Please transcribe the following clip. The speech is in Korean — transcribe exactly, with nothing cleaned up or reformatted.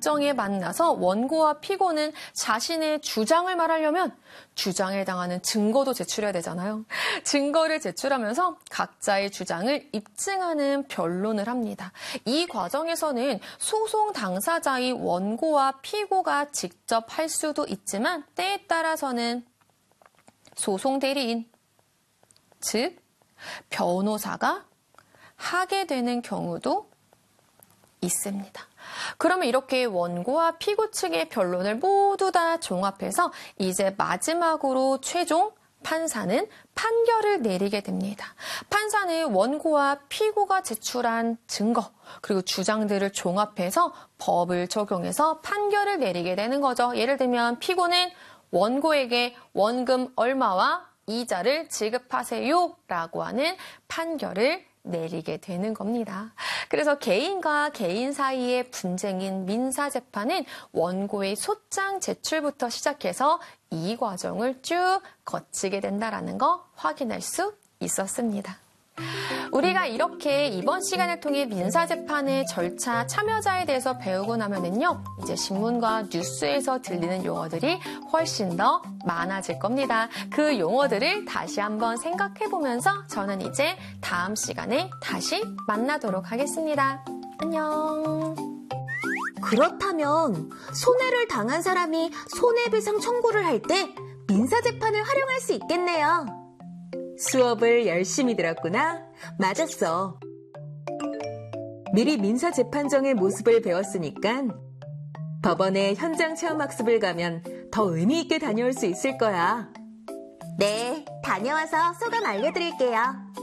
법정에 만나서 원고와 피고는 자신의 주장을 말하려면 주장에 해당하는 증거도 제출해야 되잖아요. 증거를 제출하면서 각자의 주장을 입증하는 변론을 합니다. 이 과정에서는 소송 당사자의 원고와 피고가 직접 할 수도 있지만 때에 따라서는 소송 대리인, 즉 변호사가 하게 되는 경우도 있습니다. 그러면 이렇게 원고와 피고 측의 변론을 모두 다 종합해서 이제 마지막으로 최종 판사는 판결을 내리게 됩니다. 판사는 원고와 피고가 제출한 증거 그리고 주장들을 종합해서 법을 적용해서 판결을 내리게 되는 거죠. 예를 들면 피고는 원고에게 원금 얼마와 이자를 지급하세요 라고 하는 판결을 내리게 되는 겁니다. 그래서 개인과 개인 사이의 분쟁인 민사재판은 원고의 소장 제출부터 시작해서 이 과정을 쭉 거치게 된다는 거 확인할 수 있었습니다. 우리가 이렇게 이번 시간을 통해 민사재판의 절차 참여자에 대해서 배우고 나면은요, 이제 신문과 뉴스에서 들리는 용어들이 훨씬 더 많아질 겁니다. 그 용어들을 다시 한번 생각해 보면서 저는 이제 다음 시간에 다시 만나도록 하겠습니다. 안녕. 그렇다면 손해를 당한 사람이 손해배상 청구를 할 때 민사재판을 활용할 수 있겠네요. 수업을 열심히 들었구나. 맞았어. 미리 민사재판정의 모습을 배웠으니까 법원에 현장 체험학습을 가면 더 의미 있게 다녀올 수 있을 거야. 네, 다녀와서 소감 알려드릴게요.